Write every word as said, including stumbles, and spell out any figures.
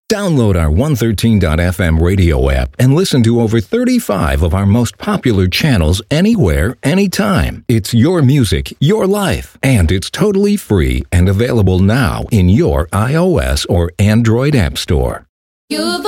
Download our one thirteen dot f m radio app and listen to over thirty-five of our most popular channels anywhere, anytime. It's your music, your life, and it's totally free and available now in your iOS or Android app store. You've